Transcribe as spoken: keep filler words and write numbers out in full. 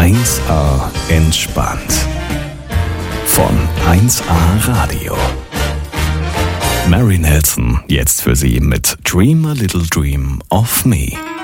eins A entspannt. Von eins A Radio. Mary Nelson, jetzt für Sie mit Dream a Little Dream of Me.